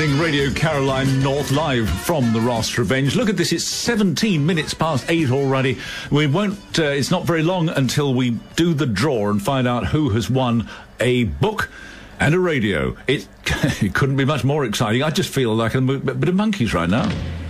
evening, Radio Caroline North, live from the Ross Revenge. Look at this, it's 17 minutes past 8 already. We won't, it's not very long until we do the draw and find out who has won a book and a radio. It couldn't be much more exciting. I just feel like a bit of Monkeys right now.